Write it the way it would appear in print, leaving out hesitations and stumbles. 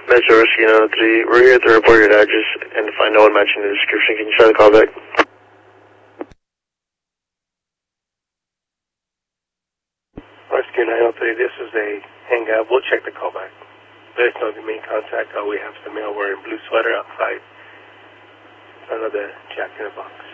Metro Rescue 903. We're here to report your address and to find no one matching the description. Can you try the call back? Rescue 903, this is a hangout. We'll check the call back. There's no main contact. All we have is the male wearing blue sweater outside. Another Jack in the Box.